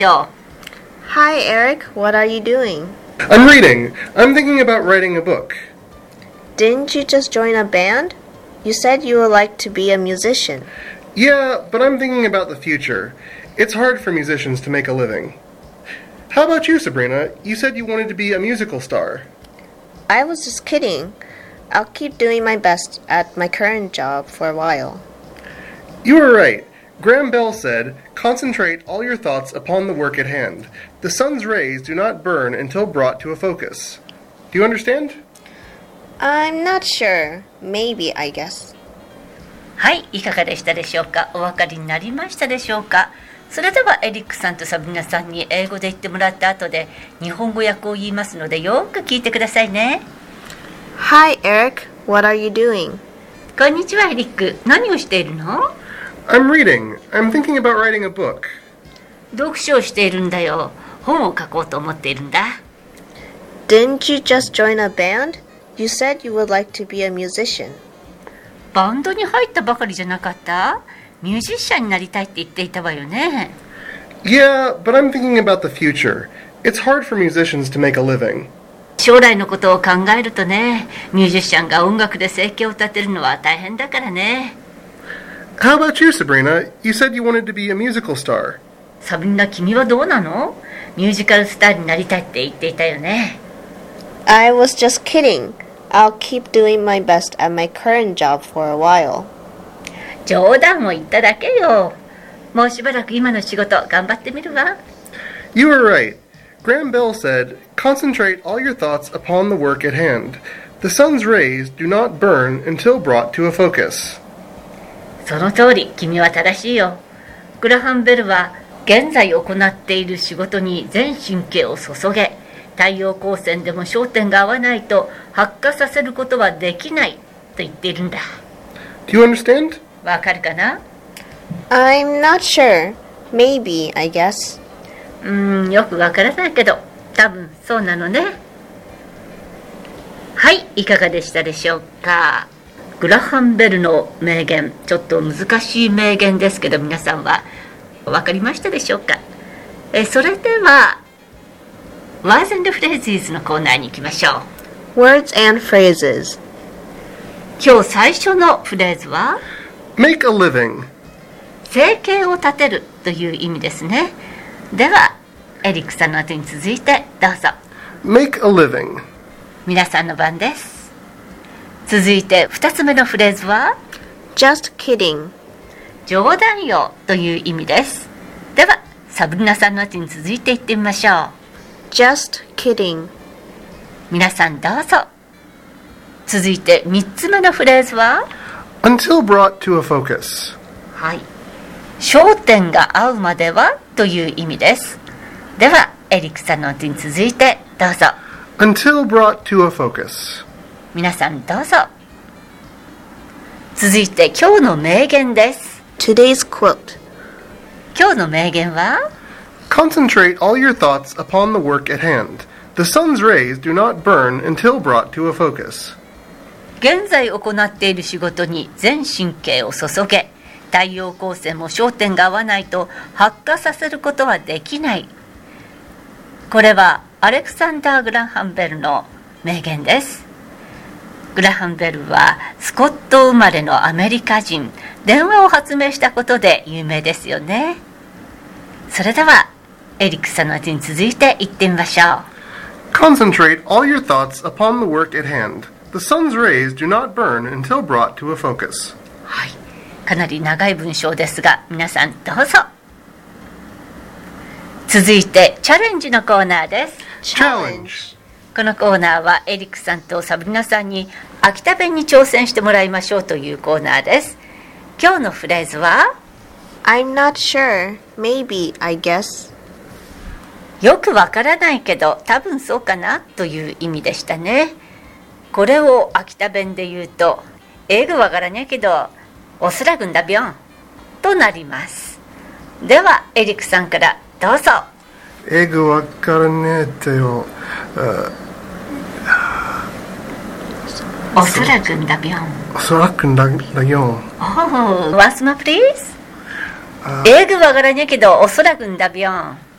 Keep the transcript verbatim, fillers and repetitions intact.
Yo. Hi, Eric. What are you doing? I'm reading. I'm thinking about writing a book. Didn't you just join a band? You said you would like to be a musician. Yeah, but I'm thinking about the future. It's hard for musicians to make a living. How about you, Sabrina? You said you wanted to be a musical star. I was just kidding. I'll keep doing my best at my current job for a while. You were right. Graham Bell said, "Concentrate all your thoughts upon the work at hand. The sun's rays do not burn until brought to a focus." Do you understand? I'm not sure. Maybe, I guess. はい、いかがでしたでしょうか。お分かりになりましたでしょうか。それではエリックさんとサブリナさんに英語で言ってもらった後で日本語訳を言いますのでよく聞いてくださいね。 Hi, Eric. What are you doing? こんにちは、エリック。何をしているの？ I'm reading. I'm thinking about writing a book. 読書をしているんだよ。本を書こうと思っているんだ。 Didn't you just join a band? You said you would like to be a musician. バンドに入ったばかりじゃなかった？ミュージシャンになりたいって言っていたわよね。 Yeah, but I'm thinking about the future. It's hard for musicians to make a living. 将来のことを考えるとね、ミュージシャンが音楽で生計を立てるのは大変だからね。 How about you, Sabrina? You said you wanted to be a musical star. サブリナ、君はどうなの？ミュージカルスターになりたいって言っていたよね。 I was just kidding. I'll keep doing my best at my current job for a while. 冗談を言っただけよ。もうしばらく今の仕事頑張ってみるわ。 You were right. Graham Bell said, "Concentrate all your thoughts upon the work at hand. The sun's rays do not burn until brought to a focus." その通り、君は正しいよ。グラハンベルは現在行っている仕事に全神経を注げ、太陽光線でも焦点が合わないと発火させることはできないと言っているんだ。 Do you understand? わかるかな？ I'm not sure. Maybe, I guess. うーん、よくわからないけど、多分そうなのね。はい、いかがでしたでしょうか。グラハンベルの名言、ちょっと難しい名言ですけど、皆さんはわかりましたでしょうか。えそれでは、Words and Phrases のコーナーに行きましょう。 Words and phrases. 今日最初のフレーズは Make a living. 生計を立てるという意味ですね。ではエリックさんの後に続いてどうぞ。 Make a living. 皆さんの番です。続いてふたつめのフレーズは Just kidding. 冗談よという意味です。ではサブリナさんの後に続いていってみましょう。 Just kidding. 皆さんどうぞ。続いてみっつめのフレーズは Until brought to a focus. はい、焦点が合うまではという意味です。ではエリックさんの後に続いてどうぞ。 Until brought to a focus. 皆さんどうぞ。続いて今日の名言です。 Today's quote. 今日の名言は Concentrate all your thoughts upon the work at hand. The sun's rays do not burn until brought to a focus. 現在行っている仕事に全神経を注げ、太陽光線も焦点が合わないと発火させることはできない。これはアレクサンダー・グラハンベルの名言です。グラハンベルはスコット生まれのアメリカ人、電話を発明したことで有名ですよね。それではエリックさんの後に続いて言ってみましょう。 Concentrate all your thoughts upon the work at hand. The sun's rays do not burn until brought to a focus. はい、かなり長い文章ですが皆さんどうぞ。続いてチャレンジのコーナーです。 Challenge. このコーナーはエリックさんとサブリナさんに秋田弁に挑戦してもらいましょうというコーナーです。今日のフレーズは I'm not sure. Maybe, I guess. よくわからないけど多分そうかなという意味でしたね。これを秋田弁で言うと英語わからねえけどおそらくんだびょんとなります。ではエリックさんからどうぞ。 英語わからねえってよ。 おそらくんだびょん。 おそらくんだよ。 Oh, once more please. 英語わからねえけどおそらくんだびょん。